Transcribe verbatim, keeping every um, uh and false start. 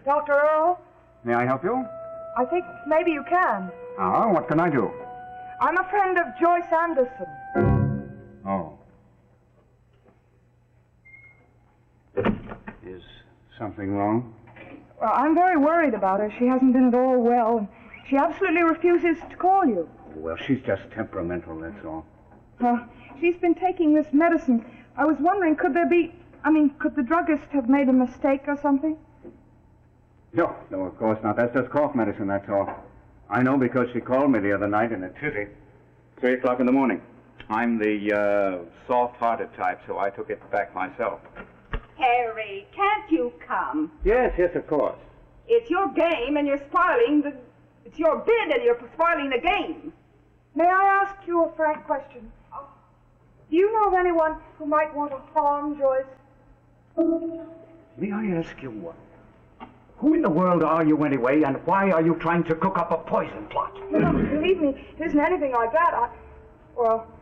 Doctor Earl? May I help you? I think maybe you can. Ah, what can I do? I'm a friend of Joyce Anderson. Oh. Is something wrong? Well, I'm very worried about her. She hasn't been at all well, and she absolutely refuses to call you. Well, she's just temperamental, that's all. Uh, she's been taking this medicine. I was wondering, could there be... I mean, could the druggist have made a mistake or something? No, no, of course not. That's just cough medicine, that's all. I know because she called me the other night in a tizzy. Three o'clock in the morning. I'm the uh, soft-hearted type, so I took it back myself. Harry, can't you come? Yes, yes, of course. It's your game, and you're spoiling the... It's your bid, and you're spoiling the game. May I ask you a frank question? Do you know of anyone who might want to harm Joyce? May I ask you what? Who in the world are you anyway, and why are you trying to cook up a poison plot? No, believe me, it isn't anything like that. I... Well,